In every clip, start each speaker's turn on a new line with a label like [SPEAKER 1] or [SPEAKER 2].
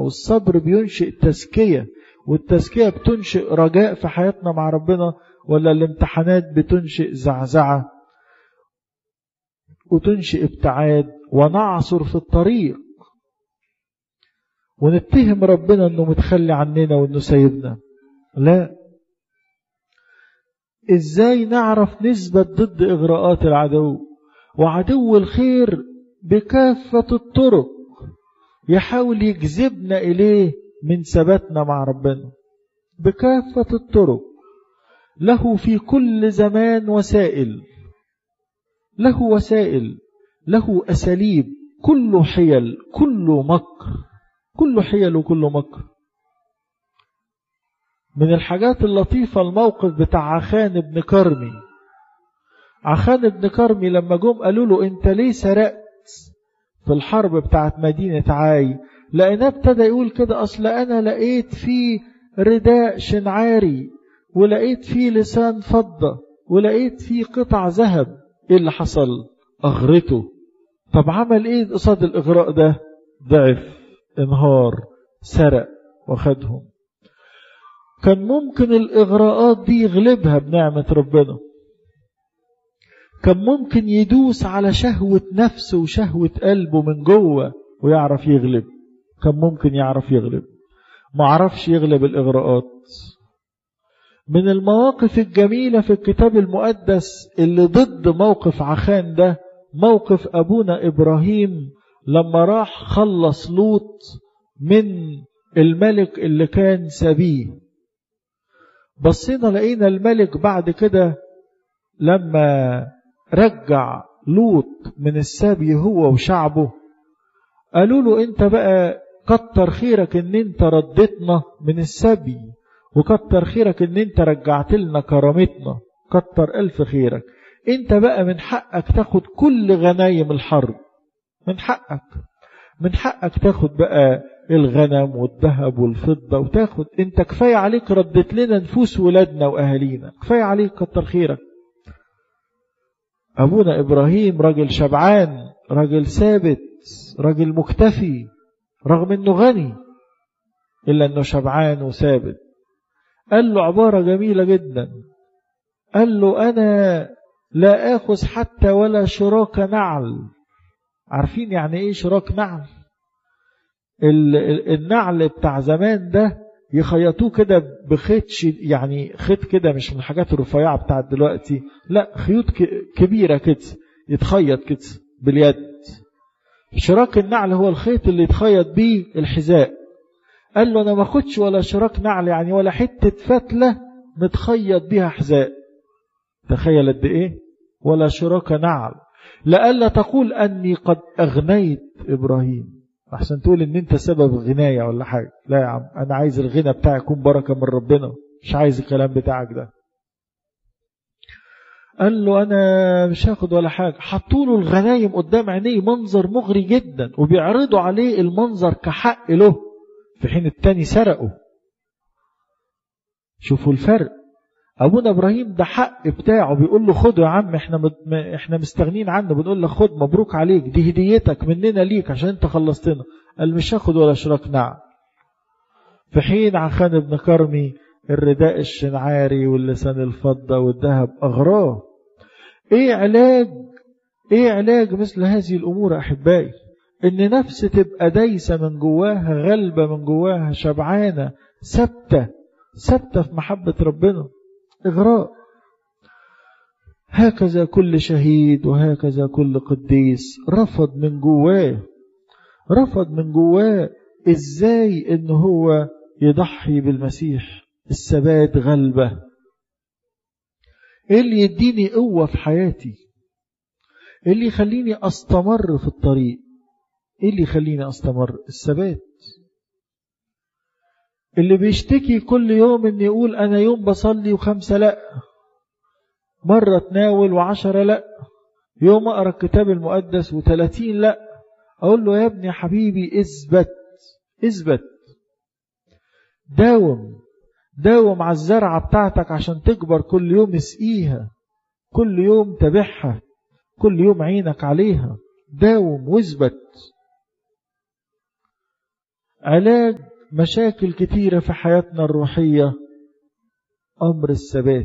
[SPEAKER 1] والصبر بينشئ تزكية، والتزكية بتنشئ رجاء في حياتنا مع ربنا، ولا الامتحانات بتنشئ زعزعة وتنشئ ابتعاد ونعصر في الطريق ونتهم ربنا انه متخلي عننا وانه سايبنا؟ لا. ازاي نعرف نثبت ضد اغراءات العدو؟ وعدو الخير بكافة الطرق يحاول يجذبنا اليه من ثباتنا مع ربنا بكافة الطرق. له في كل زمان وسائل، له وسائل، له أساليب، كله حيل، كله مكر، كله حيل وكله مكر. من الحاجات اللطيفة الموقف بتاع عخان بن كرمي. عخان بن كرمي لما جم قالوا له انت ليه سرقت في الحرب بتاعت مدينة عاي؟ لأنه ابتدى يقول كده أصل أنا لقيت فيه رداء شنعاري، ولقيت فيه لسان فضة، ولقيت فيه قطع ذهب. ايه اللي حصل؟ أغرته. طب عمل ايه قصاد الإغراء ده؟ ضعف، انهار، سرق وخدهم. كان ممكن الإغراءات دي يغلبها بنعمة ربنا، كان ممكن يدوس على شهوة نفسه وشهوة قلبه من جوه ويعرف يغلب، كان ممكن يعرف يغلب، ما عرفش يغلب الإغراءات. من المواقف الجميلة في الكتاب المقدس اللي ضد موقف عخان ده موقف أبونا إبراهيم لما راح خلص لوط من الملك اللي كان سبيه. بصينا لقينا الملك بعد كده لما رجع لوط من السبي هو وشعبه قالوا له انت بقى كتر خيرك ان انت ردتنا من السبي، وكتر خيرك ان انت رجعت لنا كرامتنا، كتر ألف خيرك. انت بقى من حقك تاخد كل غنايم الحرب، من حقك تاخد بقى الغنم والذهب والفضة وتاخد، انت كفاية عليك ردت لنا نفوس ولادنا واهالينا، كفاية عليك كتر خيرك. أبونا إبراهيم راجل شبعان، راجل ثابت، راجل مكتفي، رغم أنه غني إلا أنه شبعان وثابت. قال له عبارة جميلة جدا، قال له أنا لا أخذ حتى ولا شراك نعل. عارفين يعني إيه شراك نعل؟ النعل بتاع زمان ده يخيطوه كده بخيط، يعني خيط كده مش من الحاجات الرفيعة بتاعت دلوقتي، لا خيوط كبيرة كده يتخيط كده باليد. شراك النعل هو الخيط اللي يتخيط بيه الحذاء. قال له أنا ما أخدش ولا شراك نعل، يعني ولا حتة فتلة متخيط بيها حذاء. تخيل قد إيه؟ ولا شراك نعل، لألا تقول أني قد أغنيت إبراهيم، أحسن تقول إن أنت سبب غناية ولا حاجة. لا يا عم، أنا عايز الغنى بتاعي يكون بركة من ربنا، مش عايز الكلام بتاعك ده. قال له أنا مش هاخد ولا حاجة. حطوا له الغنايم قدام عينيه، منظر مغري جدا، وبيعرضوا عليه المنظر كحق له، في حين التاني سرقه. شوفوا الفرق. أبونا إبراهيم ده حق بتاعه، بيقول له خده يا عم، احنا مستغنين عنه، بنقول له خد مبروك عليك، دي هديتك مننا ليك عشان انت خلصتنا. قال مش هاخد ولا شراك نعم. في حين عخان بن كرمي الرداء الشنعاري واللسان الفضة والذهب أغراه. ايه علاج مثل هذه الأمور أحبائي؟ ان نفس تبقى دايسة من جواها، غلبة من جواها، شبعانة، ثابتة في محبة ربنا. إغراء. هكذا كل شهيد وهكذا كل قديس رفض من جواه إزاي إنه هو يضحي بالمسيح. الثبات غلبة. إيه اللي يديني قوة في حياتي؟ إيه اللي يخليني أستمر في الطريق؟ إيه اللي يخليني أستمر؟ الثبات. اللي بيشتكي كل يوم إن يقول أنا يوم بصلي 5 لأ، مرة تناول 10 لأ، يوم أقرأ الكتاب المقدس 30 لأ، أقول له يا ابني حبيبي اثبت، داوم على الزرعة بتاعتك عشان تكبر، كل يوم اسقيها، كل يوم تبعها، كل يوم عينك عليها، داوم واثبت. علاج مشاكل كتيرة في حياتنا الروحية أمر الثبات.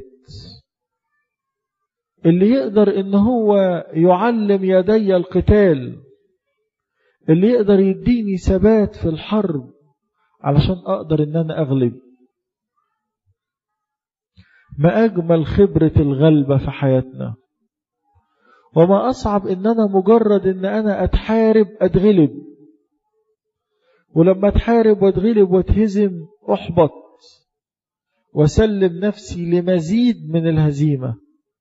[SPEAKER 1] اللي يقدر إن هو يعلم يدي القتال، اللي يقدر يديني ثبات في الحرب علشان أقدر إن أنا أغلب. ما أجمل خبرة الغلبة في حياتنا، وما أصعب إن أنا مجرد إن أنا أتحارب أتغلب، ولما أتحارب وأتغلب وأتهزم أحبط وسلم نفسي لمزيد من الهزيمة،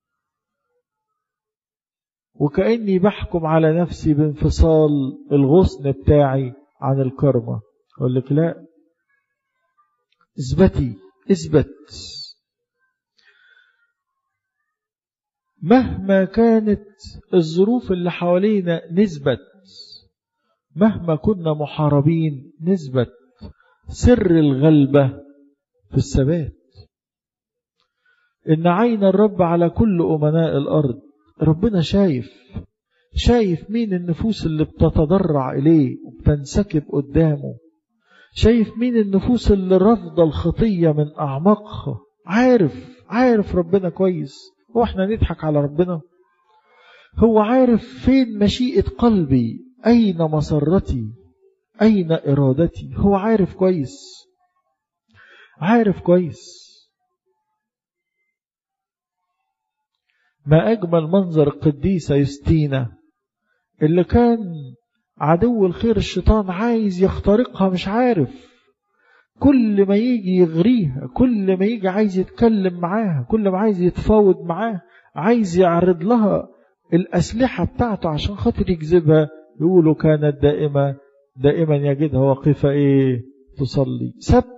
[SPEAKER 1] وكأني بحكم على نفسي بانفصال الغصن بتاعي عن الكرمة. أقول لك لا، اثبت. مهما كانت الظروف اللي حوالينا نثبت، مهما كنا محاربين نثبت. سر الغلبة في الثبات. إن عين الرب على كل أمناء الأرض. ربنا شايف مين النفوس اللي بتتضرع إليه وبتنسكب قدامه، شايف مين النفوس اللي رافضة الخطية من أعماقها. عارف ربنا كويس. هو احنا نضحك على ربنا؟ هو عارف فين مشيئة قلبي، أين مسرتي، أين إرادتي. هو عارف كويس. ما أجمل منظر القديسة يوستينا اللي كان عدو الخير الشيطان عايز يخترقها، مش عارف. كل ما يجي يغريها، كل ما يجي عايز يتكلم معاها، كل ما عايز يتفاوض معاها، عايز يعرض لها الأسلحة بتاعته عشان خاطر يجذبها. يقولوا كانت دائما يجدها واقفة تصلي.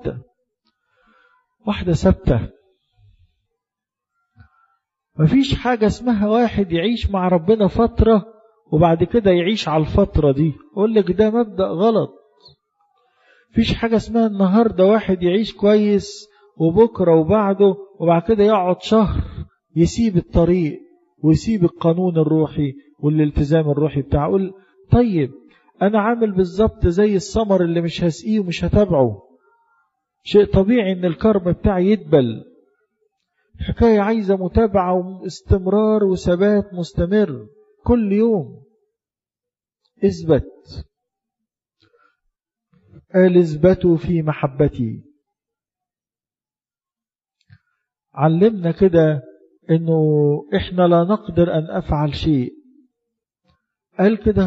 [SPEAKER 1] واحدة ثابتة. مفيش حاجة اسمها واحد يعيش مع ربنا فترة وبعد كده يعيش على الفترة دي. أقول لك ده مبدأ غلط. مفيش حاجة اسمها النهاردة واحد يعيش كويس وبكرة وبعده وبعد كده يقعد شهر يسيب الطريق ويسيب القانون الروحي والالتزام الروحي بتاعه. أقول طيب أنا عامل بالظبط زي الثمر اللي مش هسقيه ومش هتابعه. شيء طبيعي إن الكرم بتاعي يدبل. حكاية عايزة متابعة واستمرار وثبات مستمر كل يوم. اثبت. قال اثبتوا في محبتي. علمنا كده انه احنا لا نقدر ان افعل شيء. قال كده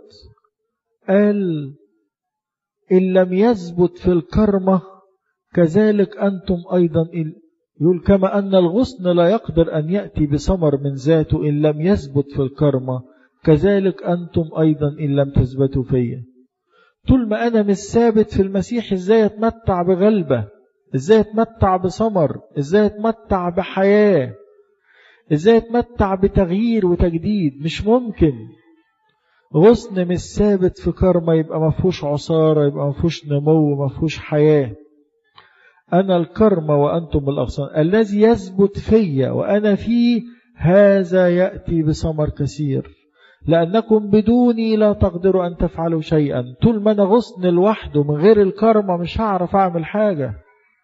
[SPEAKER 1] قال ان لم يثبت في الكرمة كذلك انتم ايضا. يقول كما ان الغصن لا يقدر ان يأتي بثمر من ذاته ان لم يثبت في الكرمة كذلك انتم ايضا ان لم تثبتوا فيا. طول ما أنا مش ثابت في المسيح إزاي أتمتع بغلبة، إزاي أتمتع بثمر، إزاي أتمتع بحياة، إزاي أتمتع بتغيير وتجديد. مش ممكن. غصن مش ثابت في كرمة يبقى مفهوش عصارة، يبقى مفهوش نمو، مفهوش حياة. أنا الكرمة وأنتم الأغصان. الذي يثبت فيا وأنا فيه هذا يأتي بثمر كثير، لأنكم بدوني لا تقدروا أن تفعلوا شيئا. طول ما أنا غصن لوحده من غير الكرمة مش هعرف أعمل حاجة.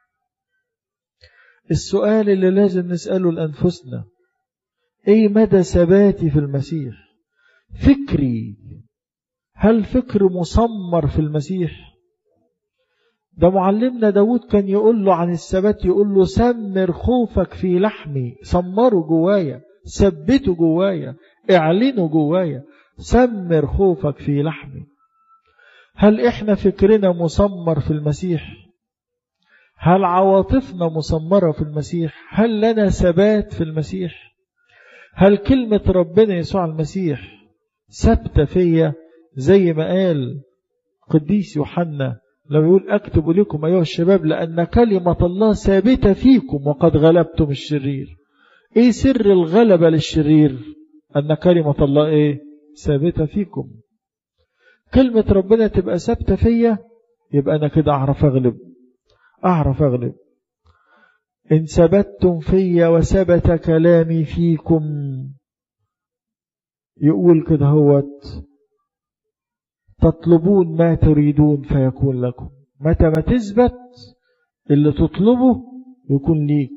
[SPEAKER 1] السؤال اللي لازم نسأله لأنفسنا إيه مدى ثباتي في المسيح؟ فكري، هل فكر مسمر في المسيح؟ ده معلمنا داود كان يقول له عن الثبات، يقول له سمر خوفك في لحمي. سمره جوايا، ثبته جوايا، اعلنه جوايا. سمر خوفك في لحمي. هل احنا فكرنا مسمر في المسيح؟ هل عواطفنا مسمرة في المسيح؟ هل لنا ثبات في المسيح؟ هل كلمة ربنا يسوع المسيح ثابتة فيا زي ما قال قديس يوحنا لما يقول أكتب لكم أيها الشباب لأن كلمة الله ثابتة فيكم وقد غلبتم الشرير. إيه سر الغلبة للشرير؟ أن كلمة الله ثابتة فيكم. كلمة ربنا تبقى ثابتة فيا يبقى أنا كده أعرف أغلب. إن ثبتتم فيا وثبت كلامي فيكم. يقول كده تطلبون ما تريدون فيكون لكم. متى ما تثبت اللي تطلبه يكون ليك،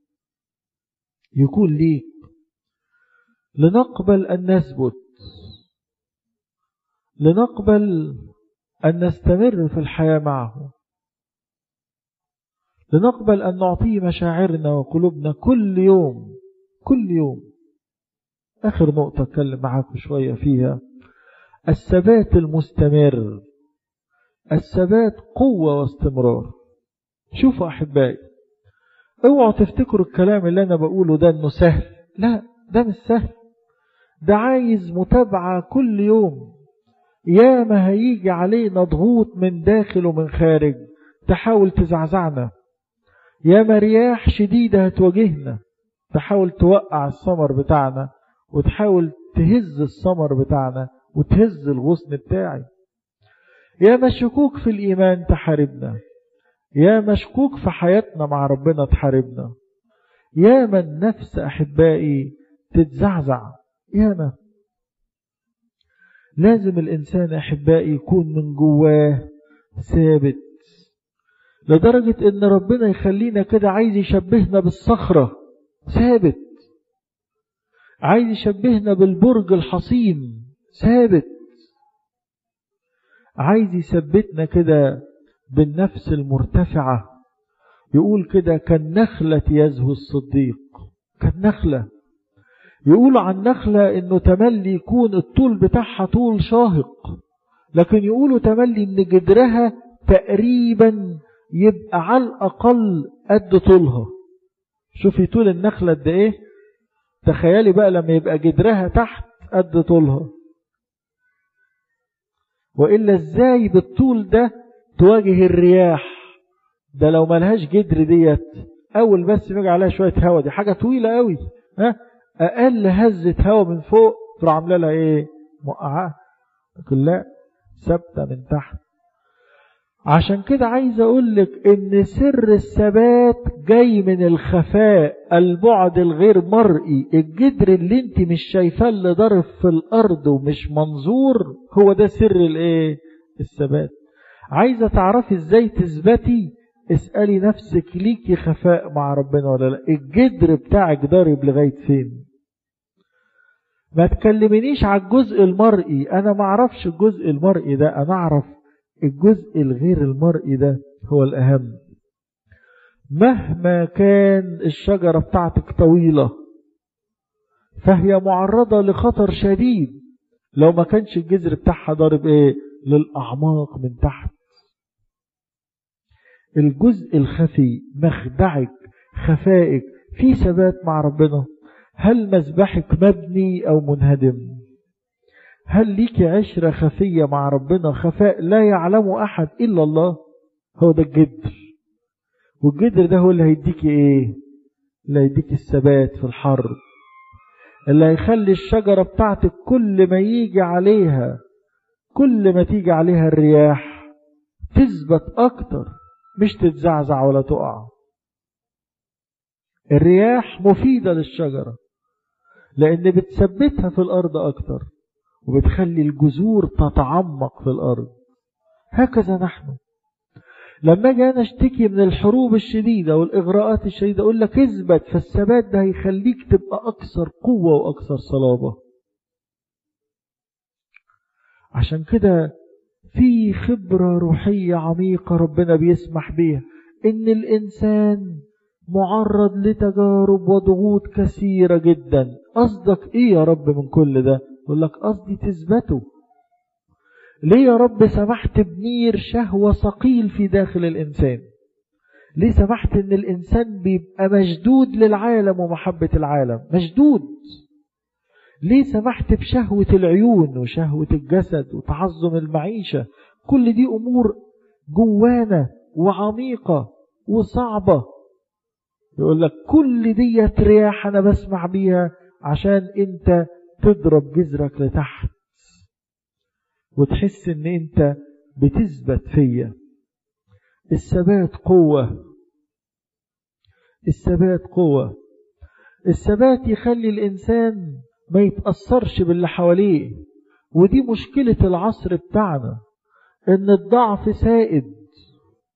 [SPEAKER 1] يكون ليك. لنقبل أن نثبت، لنقبل أن نستمر في الحياة معه، لنقبل أن نعطيه مشاعرنا وقلوبنا كل يوم كل يوم. آخر نقطة أتكلم معاكم شوية فيها، الثبات المستمر. الثبات قوة واستمرار. شوفوا أحبائي، اوعوا تفتكروا الكلام اللي أنا بقوله ده أنه سهل، لا، ده مش سهل، ده عايز متابعة كل يوم. ياما هيجي علينا ضغوط من داخل ومن خارج تحاول تزعزعنا، ياما رياح شديدة هتواجهنا تحاول توقع الثمر بتاعنا وتحاول تهز الثمر بتاعنا وتهز الغصن بتاعي. ياما شكوك في الإيمان تحاربنا، ياما شكوك في حياتنا مع ربنا تحاربنا، ياما النفس أحبائي تتزعزع، ياما. لازم الإنسان أحبائي يكون من جواه ثابت، لدرجة إن ربنا يخلينا كده عايز يشبهنا بالصخرة، ثابت. عايز يشبهنا بالبرج الحصين، ثابت. عايز يثبتنا كده بالنفس المرتفعة. يقول كده كالنخلة يزهو الصديق، كالنخلة. يقول عن نخلة إنه تملي يكون الطول بتاعها طول شاهق، لكن يقولوا تملي إن جدرها تقريبا يبقى على الأقل قد طولها. شوفي طول النخلة قد إيه، تخيلي بقى لما يبقى جدرها تحت قد طولها. وإلا إزاي بالطول ده تواجه الرياح؟ ده لو ملهاش جدر ديت أول بس يجي عليها شوية هوا، دي حاجة طويلة قوي، أقل هزة هوا من فوق تروح عامله لها إيه؟ موقعة. لكن لا، ثابتة من تحت. عشان كده عايز أقول لك إن سر الثبات جاي من الخفاء، البعد الغير مرئي. الجدر اللي انت مش شايفاه اللي ضارب في الأرض ومش منظور، هو ده سر الايه؟ الثبات. عايزة تعرفي ازاي تثبتي؟ اسألي نفسك، ليكي خفاء مع ربنا ولا لا؟ الجدر بتاعك ضارب لغاية فين؟ ما تكلمنيش على الجزء المرئي، أنا ما أعرفش الجزء المرئي ده، أنا أعرف الجزء الغير المرئي ده هو الأهم. مهما كان الشجرة بتاعتك طويلة فهي معرضة لخطر شديد لو ما كانش الجذر بتاعها ضارب ايه؟ للأعماق من تحت. الجزء الخفي، مخدعك، خفائك، في ثبات مع ربنا. هل مذبحك مبني أو منهدم؟ هل ليك عشرة خفية مع ربنا، خفاء لا يعلم أحد إلا الله؟ هو ده الجدر. والجدر ده هو اللي هيديك ايه؟ اللي هيديك الثبات في الحرب، اللي هيخلي الشجرة بتاعتك كل ما يجي عليها، كل ما تيجي عليها الرياح تثبت أكتر، مش تتزعزع ولا تقع. الرياح مفيدة للشجرة لأن بتثبتها في الأرض أكتر وبتخلي الجذور تتعمق في الأرض. هكذا نحن لما اجي انا اشتكي من الحروب الشديدة والإغراءات الشديدة أقول لك اثبت، فالثبات ده هيخليك تبقى أكثر قوة وأكثر صلابة. عشان كده في خبرة روحية عميقة ربنا بيسمح بيها، إن الإنسان معرض لتجارب وضغوط كثيرة جدا. قصدك إيه يا رب من كل ده؟ يقول لك قصدي تثبته. ليه يا رب سمحت بنير شهوة ثقيل في داخل الإنسان؟ ليه سمحت إن الإنسان بيبقى مشدود للعالم ومحبة العالم؟ مشدود. ليه سمحت بشهوة العيون وشهوة الجسد وتعظم المعيشة؟ كل دي أمور جوانا وعميقة وصعبة. يقول لك كل دي رياح أنا بسمع بيها عشان أنت تضرب جذرك لتحت وتحس ان انت بتثبت فيا. الثبات قوة، الثبات قوة. الثبات يخلي الانسان ما يتأثرش باللي حواليه ودي مشكلة العصر بتاعنا، ان الضعف سائد،